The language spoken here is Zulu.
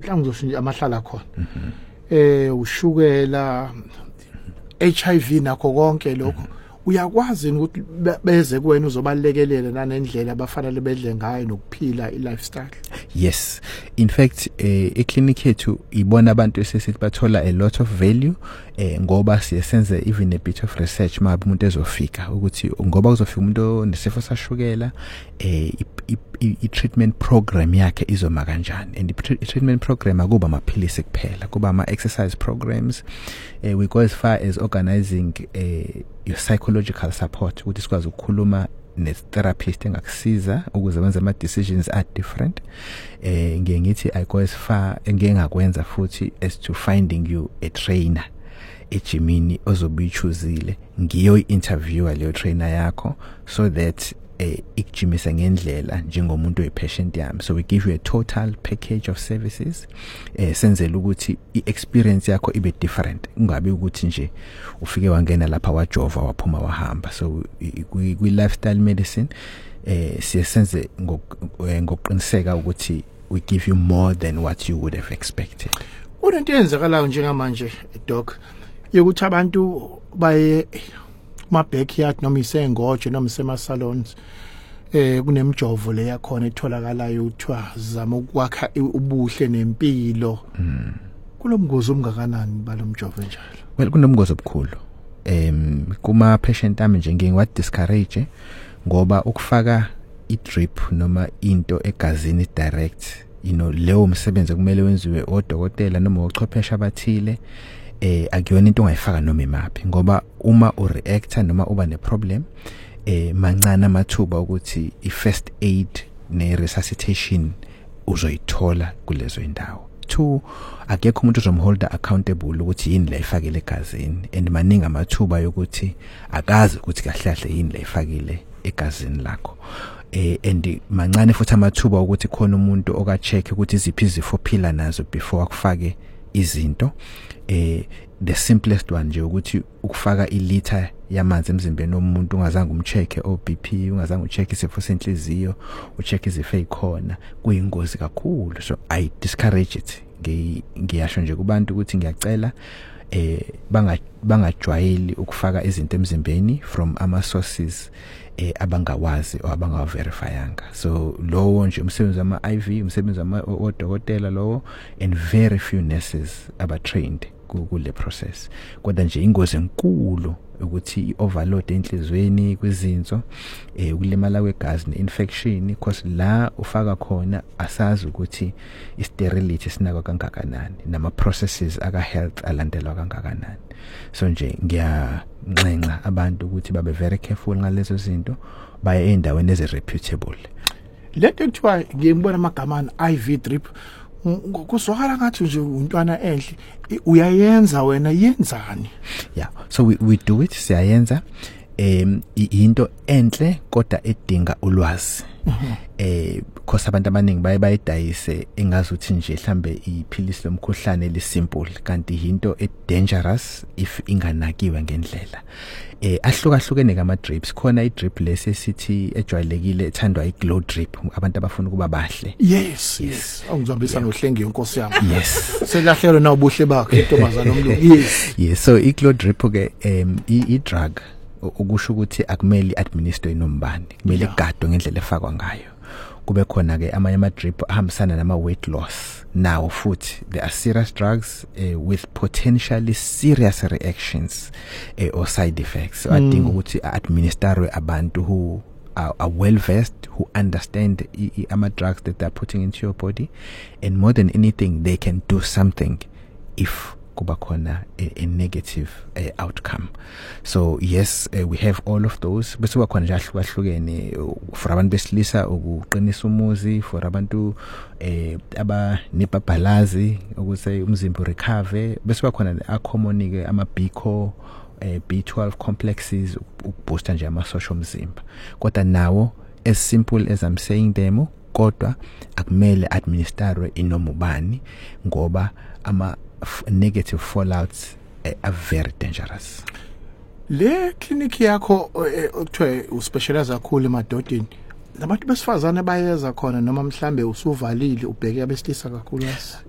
mhlawumbe ngizosho nje amahlala khona ushukela HIV nakho konke lokho uyakwazi ukuthi beze kuwena uzobalekelela nanendlela abafanele bedle ngayo nokuphila ilifestyle. Yes, in fact eclinic yethu ibona abantu esesithi bathola a lot of value ngoba siyenze even a bit of research mabe umuntu ezofika ukuthi ngoba uzofika umuntu onesifo sashukela i-treatment program yakhe izoma kanjani, and i-treatment program akuba amaphilisi kuphela, kuba ama-exercise programs. We go as far as organizing your psychological support ukuthi sikwazi ukukhuluma ne-therapist engakusiza ukuze wenze ama-decisions are different. Ngithi I go as far engingakwenza futhi as to finding you a trainer ejimini ozobichuzile ngiyo i-interviewer leyo trainer yakho so that ikujimisa ngendlela njengomuntu oyipatient yami. So we give you a total package of services senzela ukuthi i-experience yakho ibe different, ungabi ukuthi nje ufike wangena lapha wajova waphuma wahamba. So kwi lifestyle medicine siyenze ngokuqiniseka ukuthi we give you more than what you would have expected. Unento yenzakalayo njengamanje doc yokuthi abantu baye ma backyard noma isengoje noma sema salons kunemjovo le yakhona etholakalayo uthiwa zama ukwakha ubuhle nempilo. Kunomgozi omngakanani balomjovo njalo? Well, kunomgozi obukhulu. Kuma patient ami nje ngiwa discourage ngoba ukufaka i-drip noma into egazini direct, leyo umsebenzi kumele wenziwe odokotela noma ochwepheshe abathile. Akuyona into ongayifaka noma imaphi ngoba uma ureacta noma uba neproblem mancane amathuba ukuthi i-first aid ne-resuscitation uzoyithola kulezo indawo. 2, akekho umuntu ozomholda accountable ukuthi yini la ifakile egazini, and maningi amathuba yokuthi akazi ukuthi kahle yini la ifakile egazini lakho. And mancane futhi amathuba ukuthi khona umuntu okacheck ukuthi iziphi izifo phila nazo before akufake izinto. The simplest one nje ukuthi ukufaka ilitha yamanzi emzimbeni womuntu ungazange umcheck o-BP, ungazange ucheck isifo senhliziyo, ucheck izifo ezikhona, kuyingozi kakhulu. So I discourage it. Ngiyasho nje kubantu ukuthi ngiyacela bangajwayeli ukufaka izinto emzimbeni from ama sources abangawazi or abangaverifyanga. So lowo nje umsebenzi ama IV, umsebenzi ama odokotela lowo, and very few nurses aba trained kule process. Kodwa nje ingozi enkulu ukuthi i-overload enhlizweni kwizinso, ukulimala kwegazi ne-infection, because la ufaka khona asazi ukuthi i-sterility sinako kangakanani nama processes aka health alandelwa kangakanani. So nje ngiyanxenxa abantu ukuthi babe very careful ngalezo zinto, baye endaweni ezi-reputable. Lento kuthiwa ngiyibona amagama IV drip kusokala ngathi nje untwana enhle uyayenza wena yenzani? Yeah, so we do it, siyayenza. Into enhle kodwa edinga ulwazi. Because abantu abaningi bayidayise engazuthi nje mhlambe iphilisi lomkhuhlane lisimple, kanti into dangerous if inganakiwe ngendlela. Ahlukahlukene kama drips. Khona i-drip lesisithi ejwayelekile ethandwa i-glow drip, abantu abafuna kuba bahle. Yes. Awungizobisa nohlenge inkosi yami. Yes. Selahlelo na ubuhle bakho intombazana omlungu. Yes, so i-glow drip ke i-drug ukusho ukuthi akumele administer inombani, kumele gadwe ngendlela efakwa ngayo. Kube khona ke amanye ama drip ahambisana nama weight loss. Now futhi there are serious drugs with potentially serious reactions or side effects. So I think ukuthi administer abantu who are well versed, who understand ama drugs that they're putting into your body, and more than anything they can do something if kuba khona a negative outcome. So yes, we have all of those. Bese kuba khona nje ahlukahlukene for abantu besilisa ukuqinisa umuzi, for abantu abanebhabhalazi ukuthi umzimba recover. Bese kuba khona acommon ke ama biko B12 complexes ukubooster nje amasosha omzimba. Kodwa nawo as simple as I'm saying them, kodwa akumele administer inomubani ngoba ama negative fallouts are very dangerous. Le clinic yakho okuthiwa uspecialize kakhulu emadodeni, labantu besifazane bayeza khona noma mhlambe usuvalile ubheke abesilisa kakhulu?